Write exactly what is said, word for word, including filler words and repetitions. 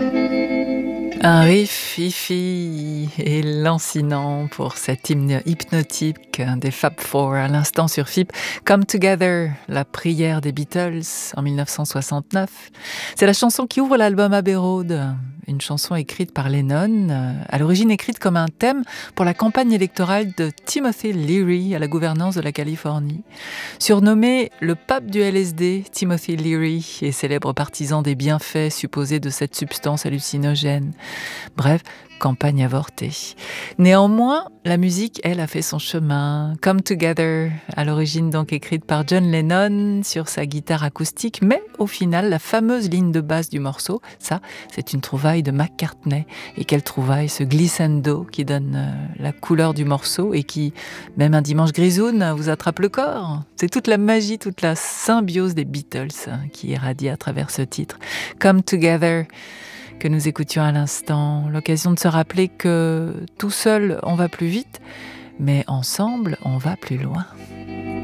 Un riff hi-fi et lancinant pour cet hymne hypnotique des Fab Four à l'instant sur F I P. Come Together, la prière des Beatles en mille neuf cent soixante-neuf. C'est la chanson qui ouvre l'album Abbey Road, une chanson écrite par Lennon, à l'origine écrite comme un thème pour la campagne électorale de Timothy Leary à la gouvernance de la Californie. Surnommé le pape du L S D, Timothy Leary est célèbre partisan des bienfaits supposés de cette substance hallucinogène. Bref, campagne avortée. Néanmoins, la musique, elle, a fait son chemin. Come Together, à l'origine donc écrite par John Lennon sur sa guitare acoustique, mais au final, la fameuse ligne de basse du morceau, ça, c'est une trouvaille de McCartney. Et quelle trouvaille, ce glissando qui donne euh, la couleur du morceau et qui, même un dimanche grisoune, vous attrape le corps. C'est toute la magie, toute la symbiose des Beatles hein, qui irradie à travers ce titre. Come Together, que nous écoutions à l'instant, l'occasion de se rappeler que tout seul on va plus vite, mais ensemble on va plus loin.